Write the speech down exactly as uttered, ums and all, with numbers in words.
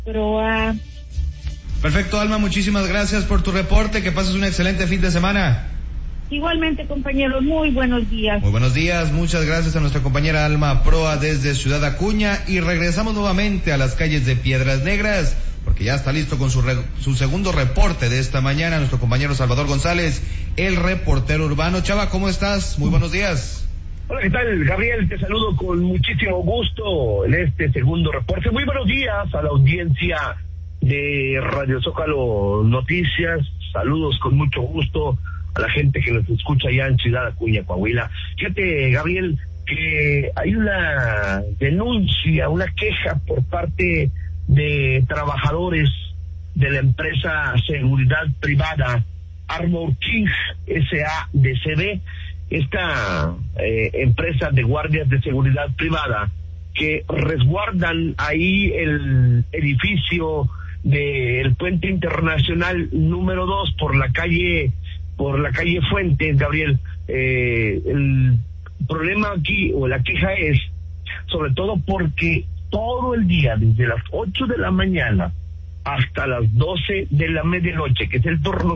Proa. Perfecto, Alma, muchísimas gracias por tu reporte, que pases un excelente fin de semana. Igualmente, compañeros, muy buenos días. Muy buenos días, muchas gracias a nuestra compañera Alma Proa desde Ciudad Acuña, y regresamos nuevamente a las calles de Piedras Negras, porque ya está listo con su, re, su segundo reporte de esta mañana nuestro compañero Salvador González, el reportero urbano. Chava, ¿cómo estás? Muy buenos días. Hola, ¿qué tal, Gabriel? Te saludo con muchísimo gusto en este segundo reporte. Muy buenos días a la audiencia de Radio Zócalo Noticias. Saludos con mucho gusto a la gente que nos escucha allá en Ciudad Acuña, Coahuila. Fíjate, Gabriel, que hay una denuncia, una queja por parte de trabajadores de la empresa Seguridad Privada Armor King S A D C B, esta eh, empresa de guardias de seguridad privada que resguardan ahí el edificio del Puente Internacional número dos por la calle por la calle Fuentes, Gabriel. Eh, el problema aquí, o la queja es, sobre todo porque todo el día, desde las ocho de la mañana hasta las doce de la medianoche, que es el turno